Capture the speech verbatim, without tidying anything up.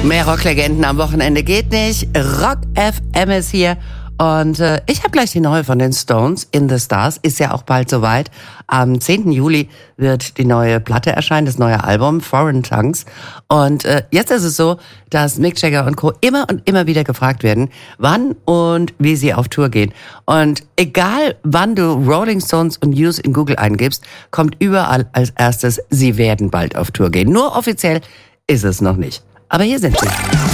Mehr Rocklegenden am Wochenende geht nicht. Rock F M ist hier. Und äh, ich habe gleich die neue von den Stones, In the Stars. Ist ja auch bald soweit. Am zehnten Juli wird die neue Platte erscheinen, das neue Album, Foreign Tongues. Und äh, jetzt ist es so, dass Mick Jagger und Co. immer und immer wieder gefragt werden, wann und wie sie auf Tour gehen. Und egal, wann du Rolling Stones und News in Google eingibst, kommt überall als erstes, sie werden bald auf Tour gehen. Nur offiziell ist es noch nicht. Aber hier sind sie.